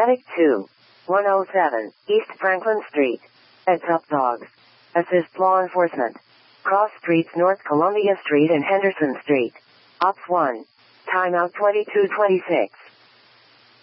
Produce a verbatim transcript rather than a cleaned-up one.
Medic two. one oh seven, East Franklin Street. Heads up dogs. Assist law enforcement. Cross streets North Columbia Street and Henderson Street. Ops one. Timeout twenty-two twenty-six.